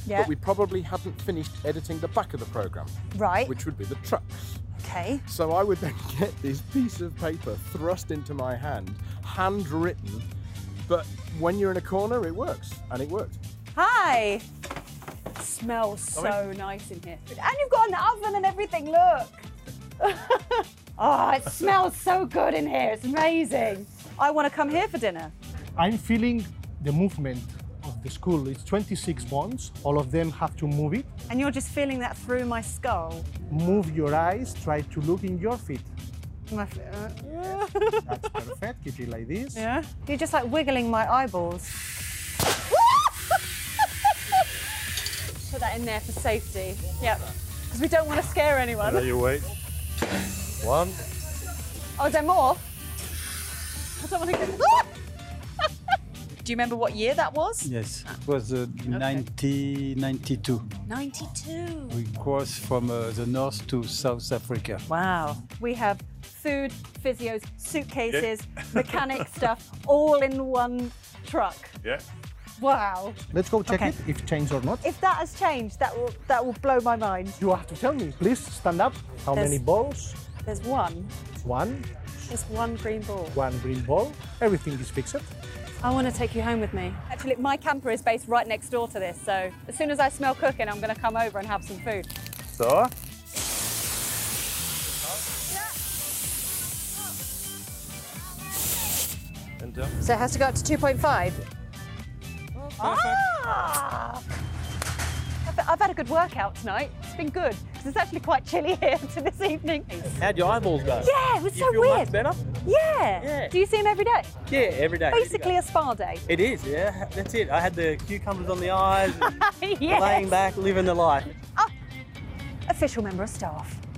Yeah. but we probably hadn't finished editing the back of the program, Right. which would be the trucks. Okay. So I would then get this piece of paper thrust into my hand, handwritten, but when you're in a corner, it works, and it worked. Hi. It smells so nice in here. And you've got an oven and everything, look. Oh, it smells so good in here. It's amazing. I want to come here for dinner. I'm feeling the movement of the school. It's 26 bones. All of them have to move it. And you're just feeling that through my skull. Move your eyes. Try to look in your feet. Yeah. That's perfect. Keep it like this. Yeah. You're just like wiggling my eyeballs. Put that in there for safety. Yep. Because we don't want to scare anyone. There you wait. 1. Oh, is there more? I don't want to get... Do you remember what year that was? Yes, it was 1992. 92. We crossed from the north to South Africa. Wow. We have food, physios, suitcases, mechanic stuff, all in one truck. Yeah. Wow. Let's go check Okay. it, if changed or not. If that has changed, that will blow my mind. You have to tell me. Please stand up. How There's- many balls? There's one. One. There's one green ball. One green ball. Everything is fixed. I want to take you home with me. Actually, my camper is based right next door to this, so as soon as I smell cooking, I'm going to come over and have some food. So, enter. So it has to go up to 2.5? Perfect. Ah! I've had a good workout tonight. It's been good, because it's actually quite chilly here to this evening. How'd your eyeballs go? Yeah, it was You so feel weird. much better? Yeah. Yeah. Do you see him every day? Yeah, every day. Basically a spa day. It is, yeah. That's it. I had the cucumbers on the eyes, and Yes. laying back, living the life. Official member of staff.